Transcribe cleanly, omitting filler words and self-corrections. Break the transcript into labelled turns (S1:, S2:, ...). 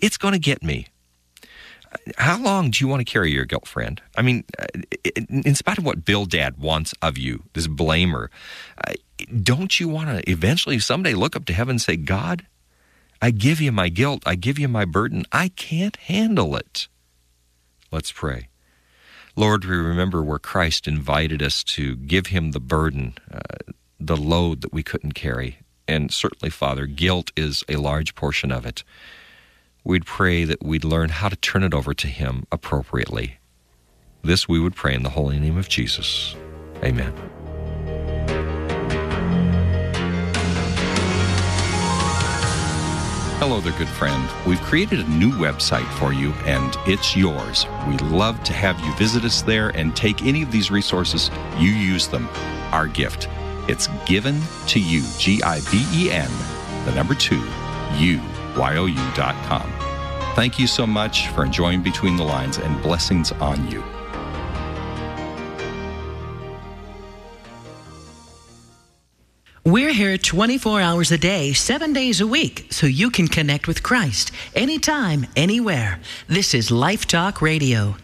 S1: it's going to get me. How long do you want to carry your guilt, friend? I mean, in spite of what Bildad wants of you, this blamer, don't you want to eventually someday look up to heaven and say, God, I give you my guilt. I give you my burden. I can't handle it. Let's pray. Lord, we remember where Christ invited us to give him the burden, the load that we couldn't carry. And certainly, Father, guilt is a large portion of it. We'd pray that we'd learn how to turn it over to him appropriately. This we would pray in the holy name of Jesus. Amen.
S2: Hello there, good friend. We've created a new website for you, and it's yours. We love to have you visit us there and take any of these resources. You use them. Our gift. It's given to you, GIVEN, 2, UYOU.com. Thank you so much for enjoying Between the Lines, and blessings on you.
S3: We're here 24 hours a day, 7 days a week, so you can connect with Christ anytime, anywhere. This is Life Talk Radio.